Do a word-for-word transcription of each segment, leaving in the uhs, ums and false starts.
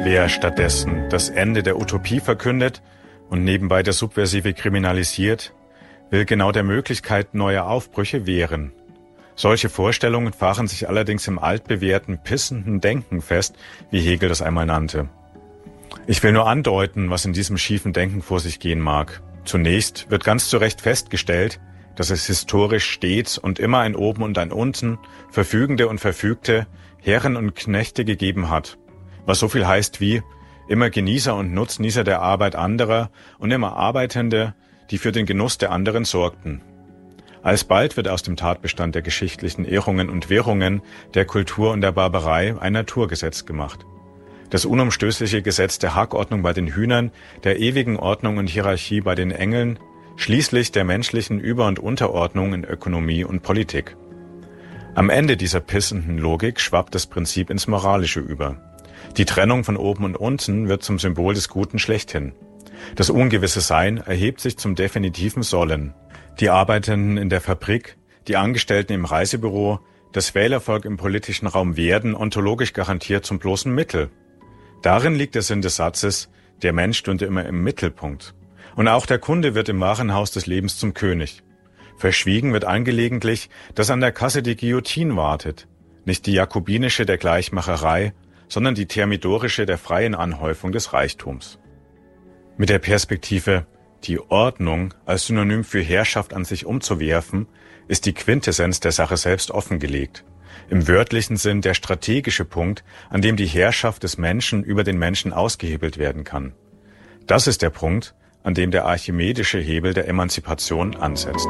Wer stattdessen das Ende der Utopie verkündet und nebenbei das Subversive kriminalisiert, will genau der Möglichkeit neuer Aufbrüche wehren. Solche Vorstellungen fahren sich allerdings im altbewährten, pissenden Denken fest, wie Hegel das einmal nannte. Ich will nur andeuten, was in diesem schiefen Denken vor sich gehen mag. Zunächst wird ganz zu Recht festgestellt, dass es historisch stets und immer ein Oben und ein Unten, Verfügende und Verfügte, Herren und Knechte gegeben hat. Was so viel heißt wie immer Genießer und Nutznießer der Arbeit anderer und immer Arbeitende, die für den Genuss der anderen sorgten. Alsbald wird aus dem Tatbestand der geschichtlichen Ehrungen und Währungen, der Kultur und der Barbarei ein Naturgesetz gemacht. Das unumstößliche Gesetz der Hackordnung bei den Hühnern, der ewigen Ordnung und Hierarchie bei den Engeln, schließlich der menschlichen Über- und Unterordnung in Ökonomie und Politik. Am Ende dieser pissenden Logik schwappt das Prinzip ins Moralische über. Die Trennung von oben und unten wird zum Symbol des Guten schlechthin. Das ungewisse Sein erhebt sich zum definitiven Sollen. Die Arbeitenden in der Fabrik, die Angestellten im Reisebüro, das Wählervolk im politischen Raum werden ontologisch garantiert zum bloßen Mittel. Darin liegt der Sinn des Satzes, der Mensch stünde immer im Mittelpunkt. Und auch der Kunde wird im Warenhaus des Lebens zum König. Verschwiegen wird angelegentlich, dass an der Kasse die Guillotine wartet. Nicht die jakobinische der Gleichmacherei, sondern die thermidorische der freien Anhäufung des Reichtums. Mit der Perspektive, die Ordnung als Synonym für Herrschaft an sich umzuwerfen, ist die Quintessenz der Sache selbst offengelegt. Im wörtlichen Sinn der strategische Punkt, an dem die Herrschaft des Menschen über den Menschen ausgehebelt werden kann. Das ist der Punkt, an dem der archimedische Hebel der Emanzipation ansetzt.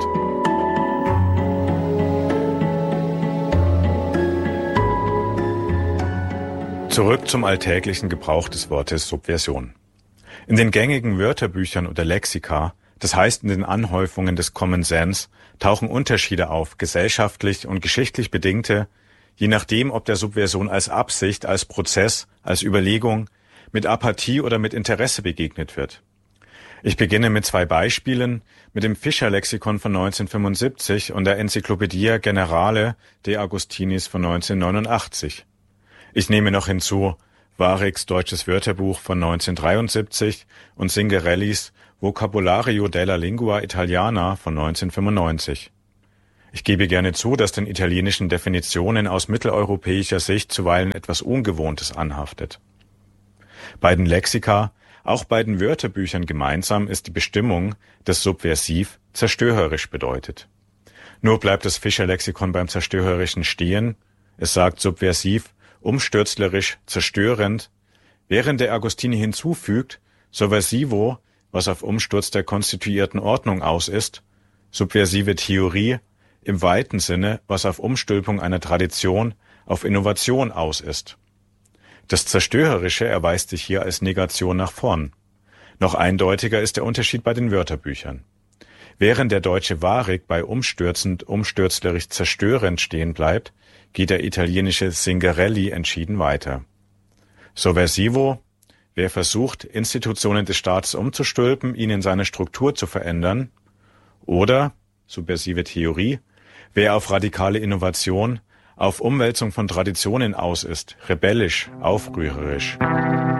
Zurück zum alltäglichen Gebrauch des Wortes Subversion. In den gängigen Wörterbüchern oder Lexika, das heißt in den Anhäufungen des Common Sense, tauchen Unterschiede auf, gesellschaftlich und geschichtlich bedingte, je nachdem, ob der Subversion als Absicht, als Prozess, als Überlegung, mit Apathie oder mit Interesse begegnet wird. Ich beginne mit zwei Beispielen, mit dem Fischer-Lexikon von neunzehnhundertfünfundsiebzig und der Encyclopaedia Generale de Agostinis von neunzehnhundertneunundachtzig. Ich nehme noch hinzu Waricks Deutsches Wörterbuch von neunzehnhundertdreiundsiebzig und Zingarellis Vocabolario della Lingua Italiana von neunzehnhundertfünfundneunzig. Ich gebe gerne zu, dass den italienischen Definitionen aus mitteleuropäischer Sicht zuweilen etwas Ungewohntes anhaftet. Bei den Lexika, auch bei den Wörterbüchern gemeinsam ist die Bestimmung, dass subversiv zerstörerisch bedeutet. Nur bleibt das Fischer-Lexikon beim Zerstörerischen stehen. Es sagt subversiv, umstürzlerisch, zerstörend, während der Agostini hinzufügt, subversivo, was auf Umsturz der konstituierten Ordnung aus ist, subversive Theorie, im weiten Sinne, was auf Umstülpung einer Tradition, auf Innovation aus ist. Das Zerstörerische erweist sich hier als Negation nach vorn. Noch eindeutiger ist der Unterschied bei den Wörterbüchern. Während der deutsche Warik bei umstürzend, umstürzlerisch, zerstörend stehen bleibt, geht der italienische Zingarelli entschieden weiter. Subversivo, wer versucht, Institutionen des Staates umzustülpen, ihn in seiner Struktur zu verändern, oder, subversive Theorie, wer auf radikale Innovation, auf Umwälzung von Traditionen aus ist, rebellisch, aufrührerisch.